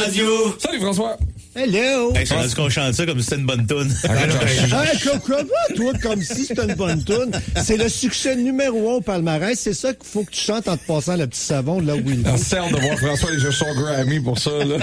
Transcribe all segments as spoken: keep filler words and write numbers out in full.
radio. Salut François. Hello! Hey, c'est qu'on chante ça comme si c'était une bonne toune. Hey, comment toi, comme si c'était une bonne toune? C'est le succès numéro un au palmarès. C'est ça qu'il faut que tu chantes en te passant le petit savon là où il est. C'est hâte de voir François aller chercher son Grammy pour ça, là.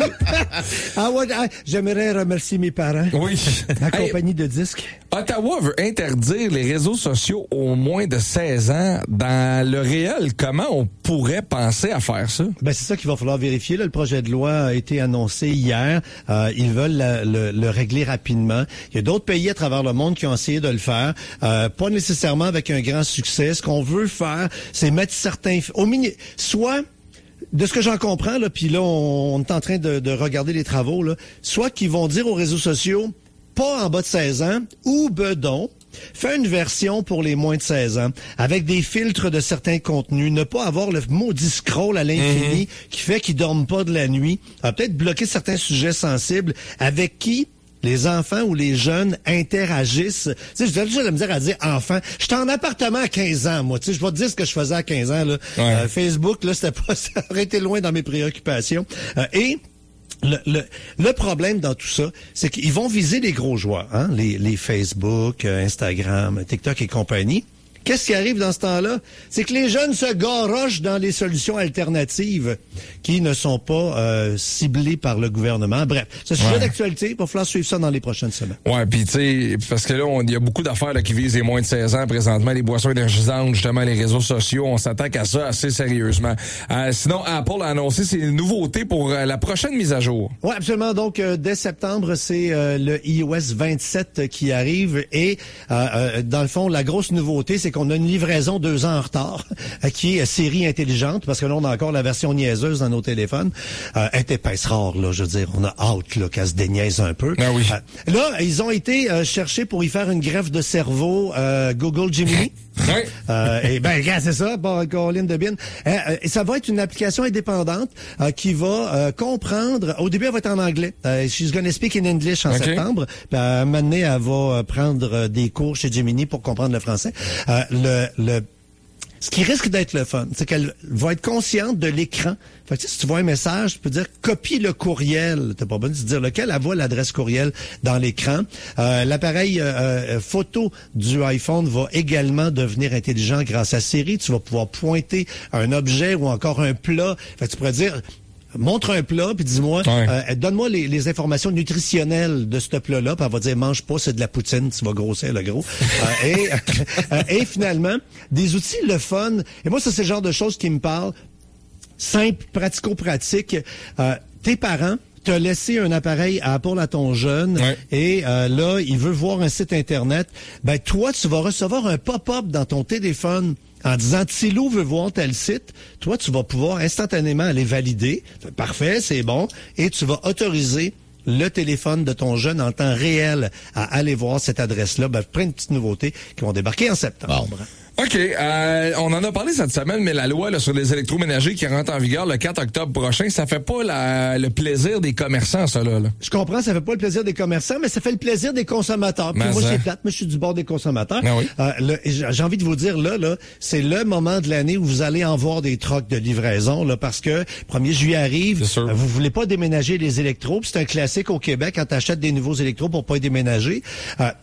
Ah ouais, ah, j'aimerais remercier mes parents. Oui. La Hey, compagnie de disques. Ottawa veut interdire les réseaux sociaux aux moins de seize ans. Dans le réel, comment on pourrait penser à faire ça? Ben, c'est ça qu'il va falloir vérifier. Là, le projet de loi a été annoncé hier. Euh, ils veulent la, le, le régler rapidement. Il y a d'autres pays à travers le monde qui ont essayé de le faire. Euh, pas nécessairement avec un grand succès. Ce qu'on veut faire, c'est mettre certains... au mini, soit... De ce que j'en comprends, là, puis là, on, on est en train de, de regarder les travaux, là, soit qu'ils vont dire aux réseaux sociaux, pas en bas de seize ans, ou bedon, fais une version pour les moins de seize ans, avec des filtres de certains contenus, ne pas avoir le maudit scroll à l'infini mm-hmm. qui fait qu'ils dorment pas de la nuit, euh, peut-être bloquer certains sujets sensibles, avec qui les enfants ou les jeunes interagissent. Tu sais, j'ai toujours la misère à dire enfants. J'étais en appartement à quinze ans, moi. Tu sais, je vais te dire ce que je faisais à quinze ans, là. Ouais. Euh, Facebook, là, c'était pas, ça aurait été loin dans mes préoccupations. Euh, et, Le, le, le problème dans tout ça, c'est qu'ils vont viser les gros joueurs, hein, les, les Facebook, Instagram, TikTok et compagnie. Qu'est-ce qui arrive dans ce temps-là? C'est que les jeunes se garochent dans les solutions alternatives qui ne sont pas euh, ciblées par le gouvernement. Bref, c'est un sujet ouais. d'actualité. Il va falloir suivre ça dans les prochaines semaines. Ouais, puis tu sais, parce que là, il y a beaucoup d'affaires là, qui visent les moins de seize ans présentement, les boissons énergisantes, justement, les réseaux sociaux. On s'attaque à ça assez sérieusement. Euh, sinon, Apple a annoncé ses nouveautés pour euh, la prochaine mise à jour. Oui, absolument. Donc, euh, dès septembre, c'est euh, le i O S vingt-sept qui arrive. Et, euh, euh, dans le fond, la grosse nouveauté, c'est qu'on a une livraison deux ans en retard, euh, qui est série intelligente, parce que là, on a encore la version niaiseuse dans nos téléphones. Euh, elle est épaisse rare, là, je veux dire. On a hâte là, qu'elle se déniaise un peu. Ah oui. Euh, là, ils ont été euh, chercher pour y faire une greffe de cerveau euh, Google Gemini. Oui. Euh, et ben, regarde, c'est ça, bon, Caroline Debine. Euh, euh, ça va être une application indépendante euh, qui va euh, comprendre. Au début, elle va être en anglais. Euh, she's gonna speak in English en okay. septembre. Puis à un moment donné, elle va prendre des cours chez Gemini pour comprendre le français. Euh, le, le Ce qui risque d'être le fun, c'est qu'elle va être consciente de l'écran. Fait que, si tu vois un message, tu peux dire « copie le courriel ». T'as pas besoin de se dire lequel, elle voit l'adresse courriel dans l'écran. Euh, l'appareil euh, euh, photo du iPhone va également devenir intelligent grâce à Siri. Tu vas pouvoir pointer un objet ou encore un plat. Fait que tu pourrais dire... Montre un plat, puis dis-moi, ouais. euh, donne-moi les, les informations nutritionnelles de ce plat-là, puis elle va dire, mange pas, c'est de la poutine, tu vas grossir le gros. euh, et, euh, et finalement, des outils, le fun, et moi, ça, c'est le genre de choses qui me parlent, simple, pratico-pratique. Euh, tes parents t'as laissé un appareil à Apple à ton jeune, ouais. et euh, là, il veut voir un site Internet, ben toi, tu vas recevoir un pop-up dans ton téléphone en disant « Tilou veut voir tel site », toi, tu vas pouvoir instantanément aller valider. Parfait, c'est bon. Et tu vas autoriser le téléphone de ton jeune en temps réel à aller voir cette adresse-là. Ben, plein de petites nouveautés qui vont débarquer en septembre. Bon. OK. Euh, on en a parlé cette semaine, mais la loi là, sur les électroménagers qui rentre en vigueur le quatre octobre prochain, ça fait pas la, le plaisir des commerçants, ça, là, là. Je comprends, ça fait pas le plaisir des commerçants, mais ça fait le plaisir des consommateurs. Puis moi, c'est plate. Moi, je suis du bord des consommateurs. Ah oui. euh, le, j'ai envie de vous dire, là, là, c'est le moment de l'année où vous allez en voir des trocs de livraison, là, parce que premier juillet arrive, euh, vous voulez pas déménager les électros, puis c'est un classique au Québec quand tu achètes des nouveaux électros pour pas y déménager. Euh,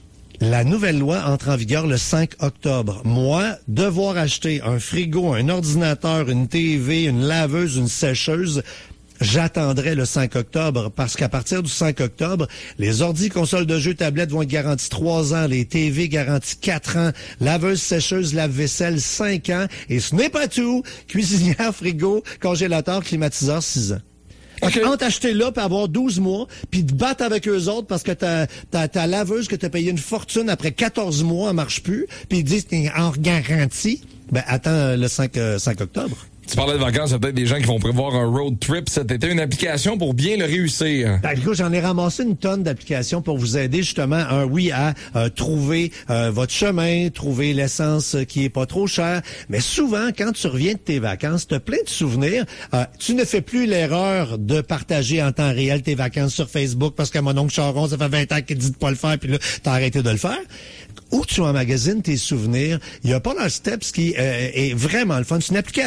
La nouvelle loi entre en vigueur le cinq octobre. Moi, devoir acheter un frigo, un ordinateur, une T V, une laveuse, une sécheuse, j'attendrai le cinq octobre parce qu'à partir du cinq octobre, les ordi, consoles de jeux, tablettes vont être garantis trois ans, les T V garantis quatre ans, laveuse, sécheuse, lave-vaisselle cinq ans, et ce n'est pas tout, cuisinière, frigo, congélateur, climatiseur six ans. Okay. Entre acheter là, puis avoir douze mois, puis te battre avec eux autres parce que ta, ta, ta laveuse que t'as payé une fortune après quatorze mois, elle marche plus, puis ils disent t'es en garantie, ben attends le cinq octobre. Tu parlais de vacances, il y a peut-être des gens qui vont prévoir un road trip cet été, une application pour bien le réussir. Ben, écoute, j'en ai ramassé une tonne d'applications pour vous aider justement, un oui, à euh, trouver euh, votre chemin, trouver l'essence qui est pas trop chère. Mais souvent, quand tu reviens de tes vacances, tu as plein de souvenirs. Euh, tu ne fais plus l'erreur de partager en temps réel tes vacances sur Facebook parce que mon oncle Charon, ça fait vingt ans qu'il dit de pas le faire, puis là, t'as arrêté de le faire. Où tu emmagasines tes souvenirs, il y a Polar Steps qui euh, est vraiment le fun. C'est une application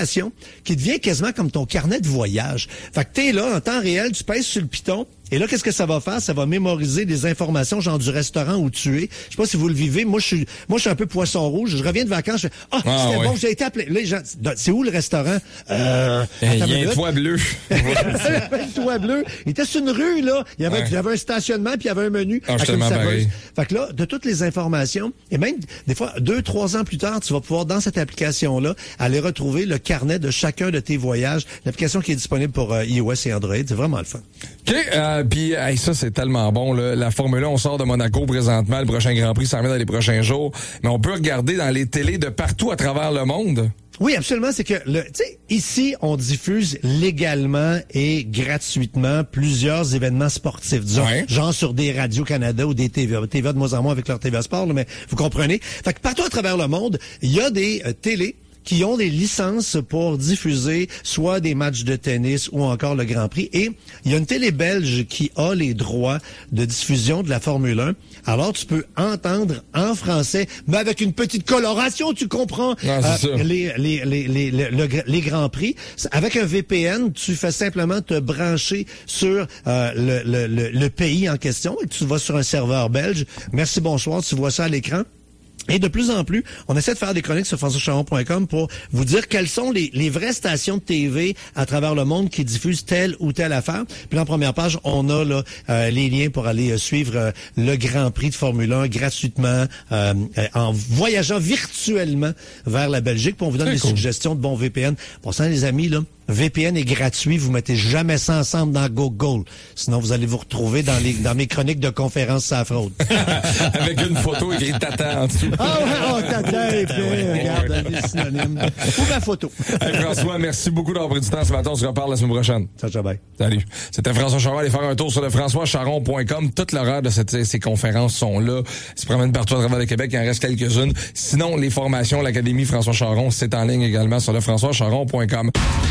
qui devient quasiment comme ton carnet de voyage. Fait que t'es là, en temps réel, tu pèses sur le piton, et là, qu'est-ce que ça va faire? Ça va mémoriser des informations, genre du restaurant où tu es. Je sais pas si vous le vivez. Moi, je suis, moi, je suis un peu poisson rouge. Je reviens de vacances. Je fais, ah, ah c'était ouais. bon, j'ai été appelé. Là, les gens, c'est où le restaurant? Euh, il y a un toit bleu. Il y avait un toit bleu. Il était sur une rue, là. Il y avait, ouais. il y avait un stationnement, puis il y avait un menu. Ah, avec une serveuse. Fait que là, de toutes les informations, et même, des fois, deux, trois ans plus tard, tu vas pouvoir, dans cette application-là, aller retrouver le carnet de chacun de tes voyages. L'application qui est disponible pour euh, iOS et Android. C'est vraiment le fun. OK. Euh, puis, hey, ça, c'est tellement bon. Là. La Formule un, on sort de Monaco présentement. Le prochain Grand Prix s'en vient dans les prochains jours. Mais on peut regarder dans les télés de partout à travers le monde. Oui, absolument. C'est que, le, tu sais, ici, on diffuse légalement et gratuitement plusieurs événements sportifs. Disons, ouais. genre sur des radios Canada ou des T V A. T V A de moins en moins avec leur T V A Sport, là, mais vous comprenez. Fait que partout à travers le monde, il y a des euh, télés qui ont des licences pour diffuser soit des matchs de tennis ou encore le Grand Prix. Et il y a une télé belge qui a les droits de diffusion de la Formule un. Alors, tu peux entendre en français, mais avec une petite coloration, tu comprends, ah, euh, les, les, les, les, les, les, les Grands Prix. Avec un V P N, tu fais simplement te brancher sur euh, le, le, le, le pays en question et tu vas sur un serveur belge. Merci, bonsoir, tu vois ça à l'écran. Et de plus en plus, on essaie de faire des chroniques sur françois charon point com pour vous dire quelles sont les, les vraies stations de T V à travers le monde qui diffusent telle ou telle affaire. Puis en première page, on a là euh, les liens pour aller euh, suivre euh, le Grand Prix de Formule un gratuitement euh, euh, en voyageant virtuellement vers la Belgique. Puis on vous donne C'est des cool. suggestions de bons V P N. Pour ça, les amis, là, V P N est gratuit, vous mettez jamais ça ensemble dans Google. Sinon, vous allez vous retrouver dans les dans mes chroniques de conférences sans fraude. Avec une photo écrite Tata en dessous. Ah ouais, oh, Tata, et puis, regarde, les synonymes. Ou ma photo. Hey, François, merci beaucoup d'avoir pris du temps ce matin. On se reparle la semaine prochaine. Ciao, ciao, bye. Salut. C'était François Charon. Allez faire un tour sur le françois charon point com. Toute l'horaire de cette, ces conférences sont là. Ils se promènent partout à travers le Québec. Il en reste quelques-unes. Sinon, les formations, l'Académie François Charon, c'est en ligne également sur le françois charon point com.